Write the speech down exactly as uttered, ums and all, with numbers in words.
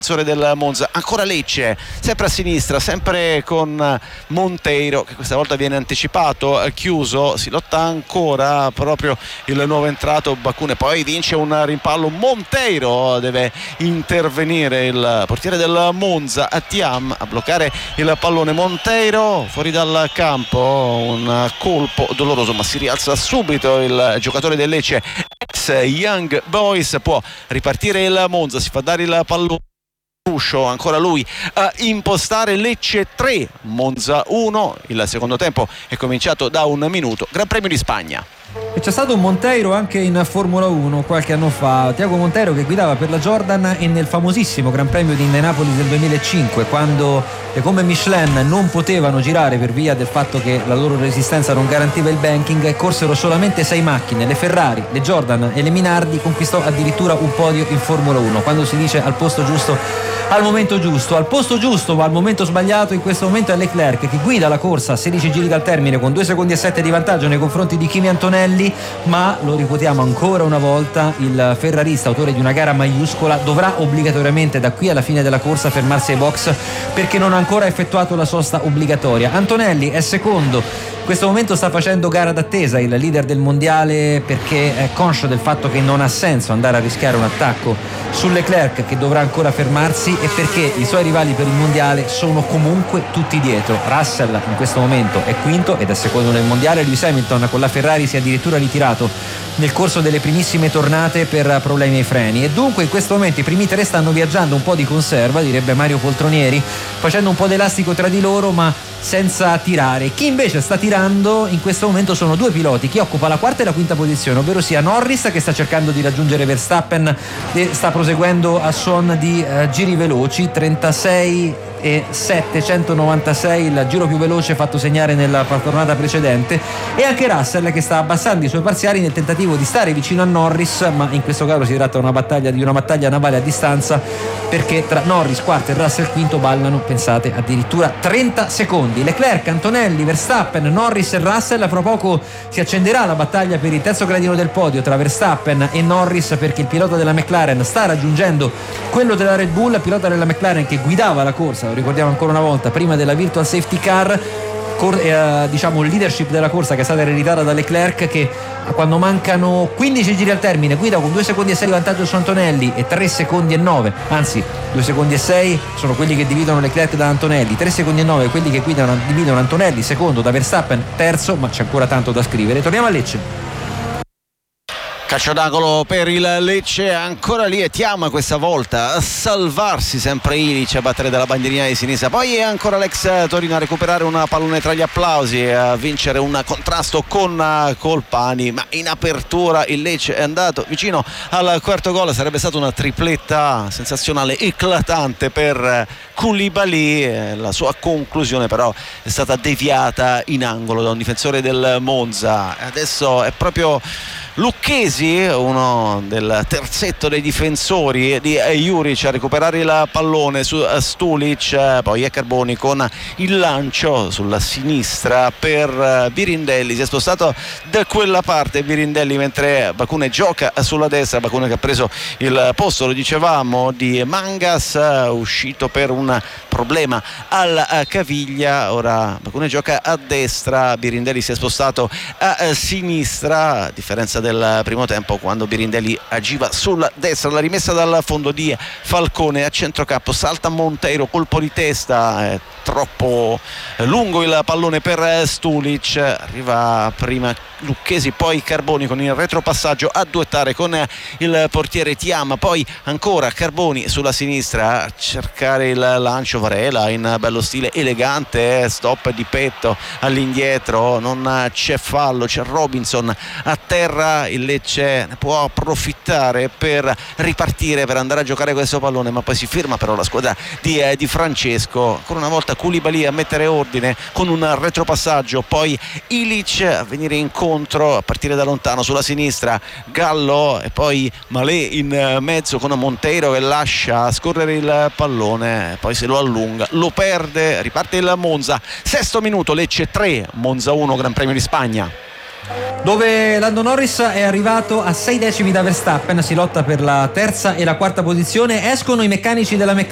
del Monza. Ancora Lecce, sempre a sinistra, sempre con Monteiro che questa volta viene anticipato, chiuso, si lotta ancora proprio il nuovo entrato Bacune, poi vince un rimpallo, Monteiro deve intervenire il portiere del Monza, Thiam a bloccare il pallone, Monteiro fuori dal campo, un colpo doloroso ma si rialza subito il giocatore del Lecce, ex Young Boys, può ripartire il Monza, si fa dare il pallone, ancora lui a impostare, Lecce tre, Monza uno. Il secondo tempo è cominciato da un minuto. Gran Premio di Spagna. E c'è stato un Monteiro anche in Formula uno qualche anno fa, Tiago Monteiro, che guidava per la Jordan e nel famosissimo Gran Premio di Indianapolis del duemilacinque, quando le gomme Michelin non potevano girare per via del fatto che la loro resistenza non garantiva il banking, e corsero solamente sei macchine, le Ferrari, le Jordan e le Minardi. Conquistò addirittura un podio in Formula uno. Quando si dice al posto giusto al momento giusto, al posto giusto ma al momento sbagliato, in questo momento è Leclerc che guida la corsa a sedici giri dal termine con due secondi e sette di vantaggio nei confronti di Kimi Antonelli, ma lo ripetiamo ancora una volta, il ferrarista, autore di una gara maiuscola, dovrà obbligatoriamente da qui alla fine della corsa fermarsi ai box perché non ha ancora effettuato la sosta obbligatoria. Antonelli è secondo, in questo momento sta facendo gara d'attesa, il leader del mondiale, perché è conscio del fatto che non ha senso andare a rischiare un attacco su Leclerc che dovrà ancora fermarsi, e perché i suoi rivali per il mondiale sono comunque tutti dietro. Russell in questo momento è quinto ed è secondo nel mondiale, Lewis Hamilton con la Ferrari si è addirittura ritirato nel corso delle primissime tornate per problemi ai freni, e dunque in questo momento i primi tre stanno viaggiando un po' di conserva, direbbe Mario Poltronieri, facendo un po' d'elastico tra di loro ma senza tirare. Chi invece sta tirando in questo momento sono due piloti, chi occupa la quarta e la quinta posizione, ovvero sia Norris, che sta cercando di raggiungere Verstappen e sta proseguendo a suon di uh, giri veloci, trentasei e settecentonovantasei, il giro più veloce fatto segnare nella tornata precedente, e anche Russell che sta abbassando i suoi parziali nel tentativo di stare vicino a Norris, ma in questo caso si tratta una battaglia, di una battaglia navale a distanza, perché tra Norris quarto e Russell quinto ballano, pensate, addirittura trenta secondi. Leclerc, Antonelli, Verstappen, Norris e Russell. Fra poco si accenderà la battaglia per il terzo gradino del podio tra Verstappen e Norris, perché il pilota della McLaren sta raggiungendo quello della Red Bull, pilota della McLaren che guidava la corsa, lo ricordiamo ancora una volta, prima della virtual safety car, cor- eh, diciamo il leadership della corsa che è stata ereditata da Leclerc, che quando mancano quindici giri al termine guida con due secondi e sei di vantaggio su Antonelli e tre secondi e nove, anzi due secondi e sei sono quelli che dividono Leclerc da Antonelli, tre secondi e nove quelli che guidano, dividono Antonelli secondo da Verstappen terzo, ma c'è ancora tanto da scrivere. Torniamo a Lecce. Calcio d'angolo per il Lecce, ancora lì e Thiam questa volta a salvarsi, sempre Ilic a battere dalla bandierina di sinistra, poi è ancora l'ex Torino a recuperare un pallone tra gli applausi e a vincere un contrasto con Colpani, ma in apertura il Lecce è andato vicino al quarto gol, sarebbe stata una tripletta sensazionale, eclatante per Koulibaly, la sua conclusione però è stata deviata in angolo da un difensore del Monza. Adesso è proprio Lucchesi, uno del terzetto dei difensori di Juric, a recuperare il pallone su Stulic, poi è Carboni con il lancio sulla sinistra per Birindelli, si è spostato da quella parte Birindelli mentre Bacune gioca sulla destra, Bacune che ha preso il posto, lo dicevamo, di Mangas, uscito per un problema alla caviglia, ora Bacune gioca a destra, Birindelli si è spostato a sinistra, a differenza del primo tempo quando Birindelli agiva sulla destra. La rimessa dal fondo di Falcone a centrocampo, salta Monteiro, colpo di testa, è troppo lungo il pallone per Stulic, arriva prima Lucchesi poi Carboni con il retropassaggio a duettare con il portiere Thiam, poi ancora Carboni sulla sinistra a cercare il lancio, Varela in bello stile elegante, stop di petto all'indietro, non c'è fallo, c'è Robinson a terra, il Lecce ne può approfittare per ripartire, per andare a giocare questo pallone, ma poi si ferma però la squadra di, eh, di Francesco, ancora una volta Koulibaly a mettere ordine con un retropassaggio, poi Ilic a venire incontro a partire da lontano sulla sinistra, Gallo e poi Malé in mezzo con Monteiro che lascia scorrere il pallone, poi se lo allunga, lo perde, riparte il Monza, sesto minuto, Lecce tre, Monza uno, Gran Premio di Spagna, dove Lando Norris è arrivato a sei decimi da Verstappen, si lotta per la terza e la quarta posizione, escono i meccanici della McLaren